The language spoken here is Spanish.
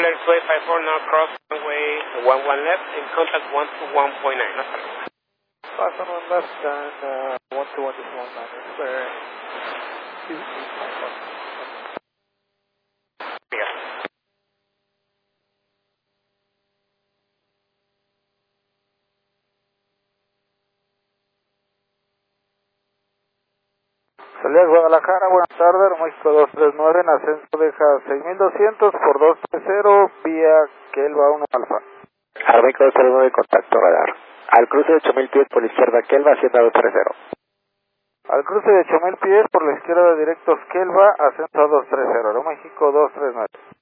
Clear 254 now cross runway 11 left in contact 121.9. Hasta luego. Pass on 1 left and 121.9. Clear. Salida Guadalajara, buenas tardes, México 239, en ascenso deja 6200 por 230 vía Kelva 1 Alfa. México 239, contacto radar. Al cruce de 8000 pies por la izquierda Kelva, Hacienda 230. Al cruce de 8000 pies por la izquierda directos Kelva, ascenso 230, México 239.